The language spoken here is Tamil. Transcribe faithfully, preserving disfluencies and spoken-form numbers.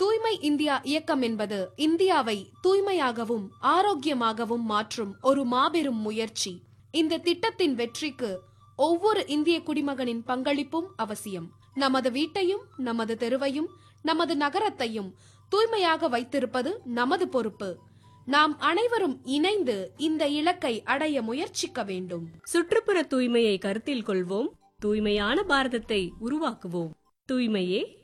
தூய்மை இந்தியா இயக்கம் என்பது இந்தியாவை தூய்மையாகவும் ஆரோக்கியமாகவும் மாற்றும் ஒரு மாபெரும் முயற்சி. இந்த திட்டத்தின் வெற்றிக்கு ஒவ்வொரு இந்திய குடிமகனின் பங்களிப்பும் அவசியம். நமது வீட்டையும் நமது தெருவையும் நமது நகரத்தையும் தூய்மையாக வைத்திருப்பது நமது பொறுப்பு. நாம் அனைவரும் இணைந்து இந்த இலக்கை அடைய முயற்சிக்க வேண்டும். சுற்றுப்புற தூய்மையை கருத்தில் கொள்வோம். தூய்மையான பாரதத்தை உருவாக்குவோம். தூய்மையே